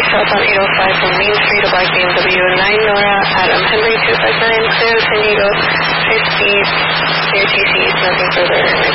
South on 805 from Main Street, a black BMW, 9 Nora, Adam Henry 259, clear San Diego, high speed, near TC, nothing further.